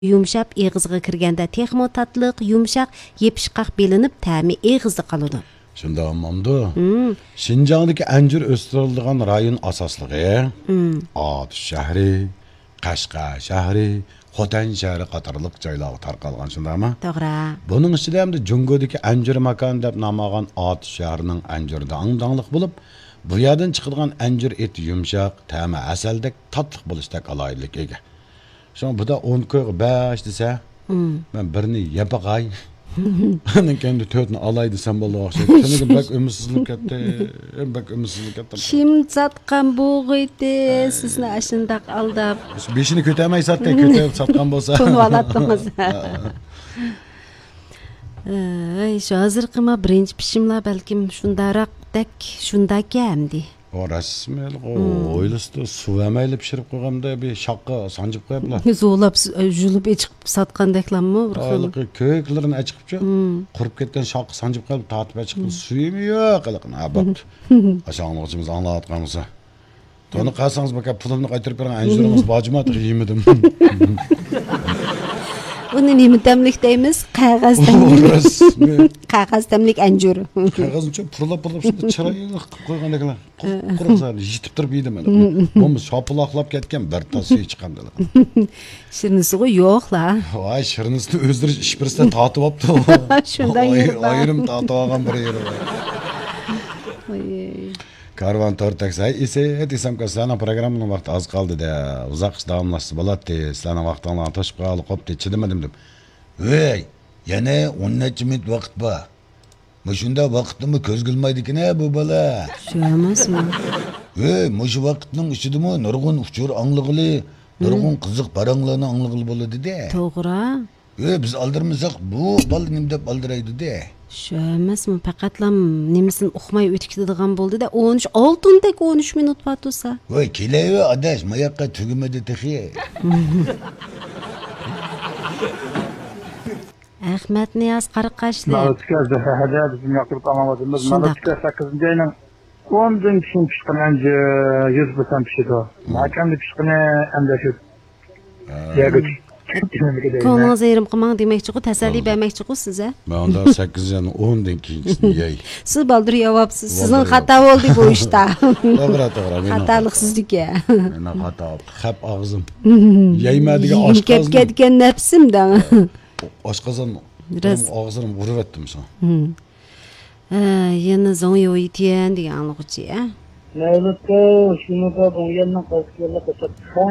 Yumshab eg'izga kirganda texmo tatliq, yumshaq, yepishqaq belinib, ta'mi eg'izda qoladi. Shunda ammamda. Şinjandagi anjir o'stiriladigan rayon asosligi Ot shahri, Qashqar shahri, Xotan shahri qatorliq joylarga tarqalgan shundami? To'g'ri. Buning ichida ham Jungodagi anjir makon deb nom olgan Ot shahrining anjirida angdangliq bo'lib, bu yerdan chiqadigan anjir eti yumshaq, ta'mi asaldek, tatliq bo'lishdak aloyidlik ega. Şun bu da 10 koy 5 dese, ben birini yapaqay. Annen kendi tötünü alaydı sen bolu akşam. Seni bak ümitsizlik etti, bak ümitsizlik etti. Kim satqan boğuydu, sizni aşındaq aldab. Beşini kötəmək sattı, kötəyip satqan bolsa. Tonu alattınız. Şu hazırqıma birinci pişimla belkim şundarak dek, şundak yemdi. O rasmel, o oylustu, su emeyle pişirip koyğamda bir şaqqa sancıp koyaplar. Zo'lab, julub echib satqan deklanmi? Aylıqı köyklerini açıqıpça, qurup ketken şaqqa sancıp koyup tatip açıqıp, suyum yok, aylıqın, abapt. Aşağınlıqçımız anlatqanımızsa. Onu qalsanız baka pulumni qaytarib beren anjurimiz bacımat yemedim. Bunu nemi demlik deymiz? Qog'oz demlik. Qog'oz demlik anjur. Qog'oz uchun purlab shunda chirayli qo'ygan ekanlar. Quruq zarli yetib turib yeydi mana. Bu shopilaqlab ketgan bir tas suv chiqandilar. Shirinisi yo'qla. Voy, shirinisini o'zdirish ishbirsdan tatib olibdi. Shundan ayrim tatib olgan bir yeri bor. Karvan tortaksay ise desam ki sana programının vakti az kaldı da uzak davamlaştı bolattı sana vaktanla toşup kalı koptu çidemedim dedim. Hey yana 10 minut vaqt bor. Muşunda vaqtimi ko'z gilmaydi ki ne bu bala? Şuamazmı? Hey muş vaqtning ichidimi nurg'un uchur anglığılı, nurg'un qiziq paranglarni anglığılı bo'ladi de. To'g'ri. Hey biz aldırmasak bu bal nim deb aldiraydi de. Şuamazmı? Faqatlam nemisini uqmay o'tib ketadigan bo'ldi da 13 oltindek 13 minut batusa. Voy kelevi adash mayaqqa tugimadi texi. Ahmet Niyaz Qaraqashli. Mağlutkazda hada bizim yaqtirib qolmadimiz. Mağlutkaz 8-nji ayning 10-dan keyin pishqananji 100% pishidi. Makamda pishqani hamda shu. Yagıç. Ko'nglingiz ayrim qilmang demoqchi-ku, tasalli bermoqchi-ku siz-a? Men onda 8-dan 10-dan keyin yey. Siz baldir yavapsiz. Sizning xato bo'ldi bu ishda. To'g'ri. Xatolik sizniki. Mena xato. Xap og'zim. Yeymadigan oshqozon. Ketgan nafsimda. Oshqozon. Og'zim urib etdim son. Yana zo'n yo'yitiyan degan anglag'uchi, a? Mağlutka shuni da bu yerdan qasqirlar qasabqa.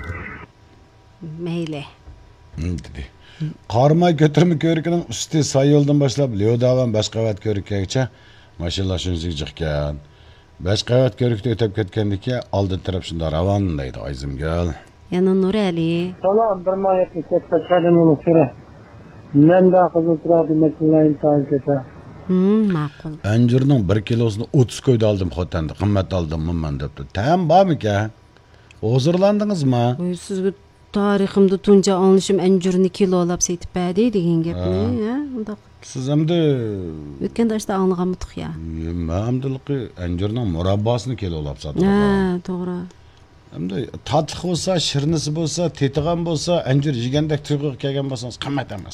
Mayli. Dedi. Qarmay götürme körükünün üstü sayıldan başlap Leodavan Başqavat körükkegacha mashina shuncha chiqqan. Başqavat körükde o'tib ketgandiki oldi taraf shunda ravon deydi Ayzimgul. Yana Nurali. Salom, bir moyakni ketgan o'lsira. Menda qizil turadi makillayin tanketa. Ma'qul. Anjirning 1 kilosini 30 ko'yda oldim xotanda. Qimmat oldim men debdi. Tam bormi-ka? Hozirlandingizmi? Sizga tariximda tunca alışım anjurni kilolab setib berdi degan gapni, ha? Unda siz hamda o'tgan darsda anglaganmidik ya. Hamdilqi anjurning murabbosini kilolab sotdi. Ha, to'g'ri. Hamda tatliq bo'lsa, shirinisi bo'lsa, tetigan bo'lsa, anjur yegandek tuyg'u kelgan bo'lsangiz qimmat emas.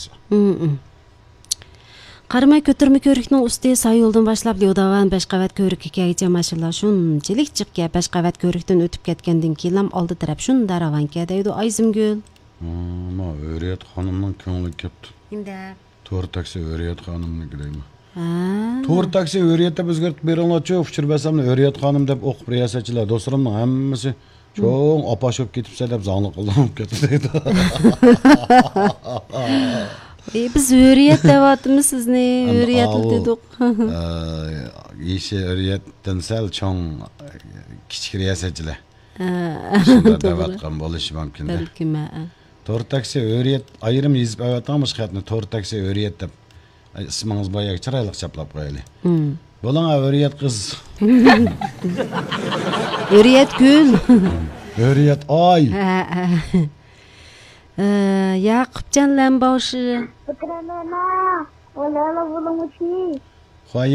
Qaramay ko'tirma ko'rikning usti sayoldan boshlab Leodavan Başqavat ko'rikkacha mashinalar shunchalik chiqga Başqavat ko'rikdan o'tib ketgandan keyin ham oldi taraf shunda ravanka deydi Ayzimgul. Ama Öriyet xonimning ko'ngli ketdi. Kimda? To'g'ri taksi Öriyet xonimniki deymi? Ha. To'g'ri taksi Öriyetda o'zgartib beringlarchi, uchirbasamni Öriyet xonim deb o'qib riyosachilar do'stlarimning hammasi cho'ng opashib ketibsa deb zongli qilib ketdi deydi. Biz hürriyet devatımız sizni hürriyetli dedik. İşte hürriyetten sel çoğun küçük riyasetçiler. Şunlar devatkan buluş mümkün. Belki mi? To'g'ri taksi hürriyet ayrım yezib avatamiz xatni to'g'ri taksi hürriyet deb ismingiz boyaga chiroyli chaplab qo'yaylik. Bo'ling hürriyet qiz. Hürriyet gül. Hürriyet ay. Yaqubcan Lamboshi. Fıkranana, olala bulumuchi.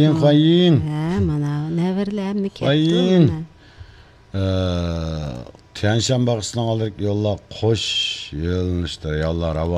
Xoyin. Ha, mana neverlarmi ketdi. Xoyin. Tianshan bag'isidan aldık yolla qo'sh yo'linishda yollar